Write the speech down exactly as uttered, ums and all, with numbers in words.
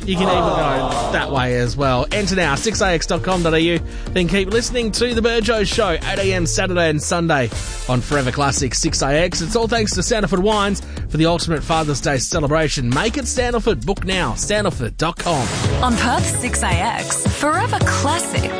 You can even go that way as well. Enter now, six a x dot com dot a u. Then keep listening to The Burjo Show, eight a m Saturday and Sunday on Forever Classic six A X. It's all thanks to Standerford Wines for the ultimate Father's Day celebration. Make it Standerford. Book now, standerford dot com. On Perth six A X, Forever Classic.